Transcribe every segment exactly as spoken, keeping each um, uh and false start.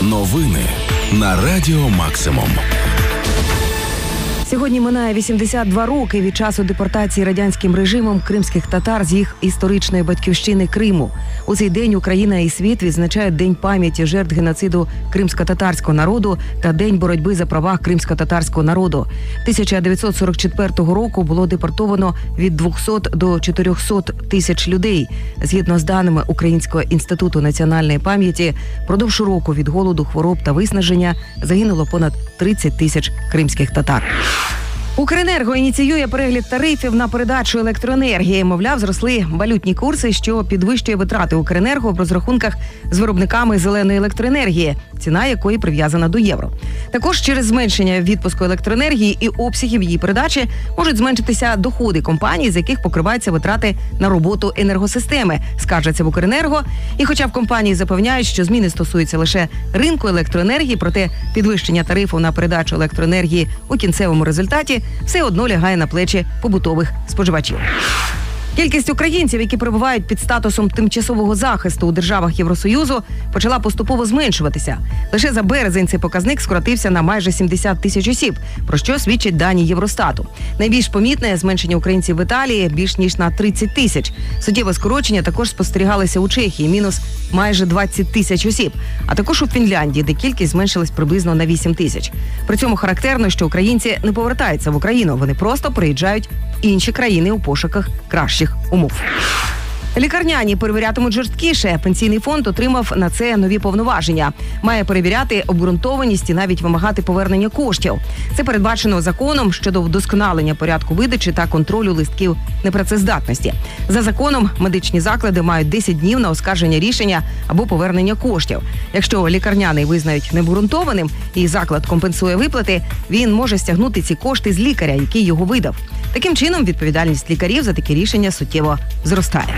Новини на Радіо Максимум. Сьогодні минає вісімдесят два роки від часу депортації радянським режимом кримських татар з їх історичної батьківщини Криму. У цей день Україна і світ відзначають День пам'яті жертв геноциду кримсько-татарського народу та День боротьби за права кримсько-татарського народу. тисяча дев'ятсот сорок четвертого року було депортовано від двохсот до чотирьохсот тисяч людей. Згідно з даними Українського інституту національної пам'яті, продовж року від голоду, хвороб та виснаження загинуло понад тридцять тисяч кримських татар. Укренерго ініціює перегляд тарифів на передачу електроенергії. Мовляв, зросли валютні курси, що підвищує витрати Укренерго в розрахунках з виробниками зеленої електроенергії, ціна якої прив'язана до євро. Також через зменшення відпуску електроенергії і обсягів її передачі можуть зменшитися доходи компаній, з яких покриваються витрати на роботу енергосистеми, скаржаться в Укренерго. І хоча в компанії запевняють, що зміни стосуються лише ринку електроенергії, проте підвищення тарифу на передачу електроенергії у кінцевому результаті все одно лягає на плечі побутових споживачів. Кількість українців, які перебувають під статусом тимчасового захисту у державах Євросоюзу, почала поступово зменшуватися. Лише за березень цей показник скоротився на майже сімдесят тисяч осіб, про що свідчать дані Євростату. Найбільш помітне зменшення українців в Італії – більш ніж на тридцять тисяч. Суттєве скорочення також спостерігалися у Чехії – мінус майже двадцять тисяч осіб, а також у Фінляндії, де кількість зменшилась приблизно на вісім тисяч. При цьому характерно, що українці не повертаються в Україну, вони просто приїжджають в інші країни у пошуках кращих умов. Лікарняні перевірятимуть жорсткіше. Пенсійний фонд отримав на це нові повноваження. Має перевіряти обґрунтованість і навіть вимагати повернення коштів. Це передбачено законом щодо вдосконалення порядку видачі та контролю листків непрацездатності. За законом медичні заклади мають десять днів на оскарження рішення або повернення коштів. Якщо лікарняний визнають необґрунтованим і заклад компенсує виплати, він може стягнути ці кошти з лікаря, який його видав. Таким чином, відповідальність лікарів за такі рішення суттєво зростає.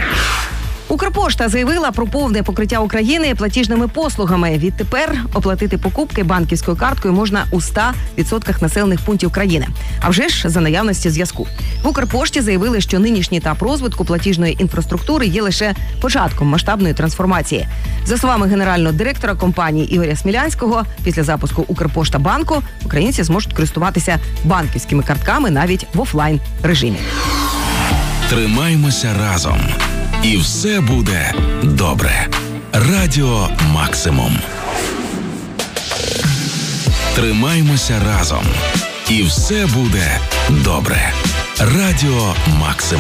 Укрпошта заявила про повне покриття України платіжними послугами. Відтепер оплатити покупки банківською карткою можна у ста відсотках населених пунктів країни. А вже ж за наявності зв'язку. В Укрпошті заявили, що нинішній етап розвитку платіжної інфраструктури є лише початком масштабної трансформації. За словами генерального директора компанії Ігоря Смілянського, після запуску Укрпошта-банку українці зможуть користуватися банківськими картками навіть в офлайн режимі. Тримаймося разом. І все буде добре. Радіо Максимум. Тримаймося разом. І все буде добре. Радіо Максимум.